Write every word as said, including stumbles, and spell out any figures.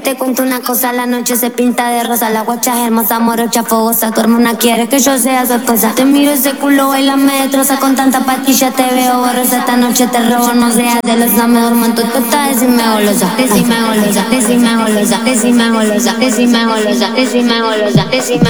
Te cuento una cosa, la noche se pinta de rosa. La guacha es hermosa, morocha, fogosa. Tu hermana quiere que yo sea su esposa. Te miro ese culo, baila, me destroza. Con tanta pastilla te veo borrosa. Esta noche te robo, no seas de losa. Me duermo en tu teta, decime golosa. Decime golosa, decime golosa, decime golosa, decime golosa, decime golosa, decime